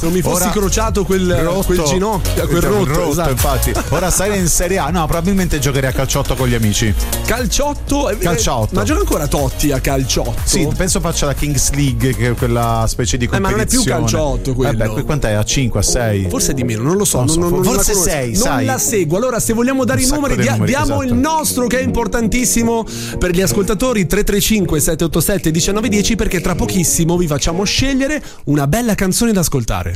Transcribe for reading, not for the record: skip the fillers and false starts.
non mi fossi crociato quel ginocchio, quel rotto, esatto. Infatti. Ora sai in Serie A? No, probabilmente giocherei a calciotto con gli amici. Calciotto? Ma gioca ancora Totti a calciotto? Sì, penso faccia la Kings League, che è quella specie di competizione. Ma non è più calciotto quello. Quant'è? A 5, a 6? Forse di meno, non lo so. Forse 6, sai. Non la seguo. Allora, se vogliamo dare i numeri, diamo esatto. il nostro, che è importantissimo per gli ascoltatori, 335 787 1910, perché tra pochissimo vi facciamo scegliere una bella canzone da ascoltare.